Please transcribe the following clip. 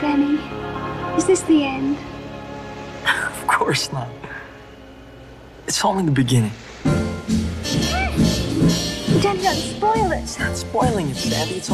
Danny? Is this the end? Of course not. It's only the beginning. Danny, don't spoil it. It's not spoiling it, Sandy. It's